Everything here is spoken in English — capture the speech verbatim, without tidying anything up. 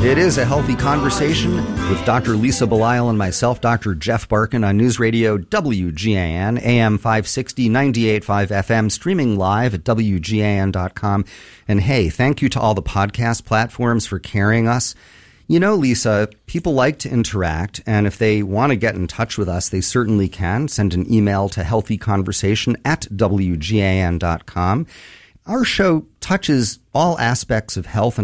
It is a healthy conversation with Doctor Lisa Belisle and myself, Doctor Jeff Barkin, on News Radio W G A N, A M five sixty, ninety-eight point five F M, streaming live at W G A N dot com. And hey, thank you to all the podcast platforms for carrying us. You know, Lisa, people like to interact, and if they want to get in touch with us, they certainly can. Send an email to healthyconversation at W G A N dot com. Our show touches all aspects of health and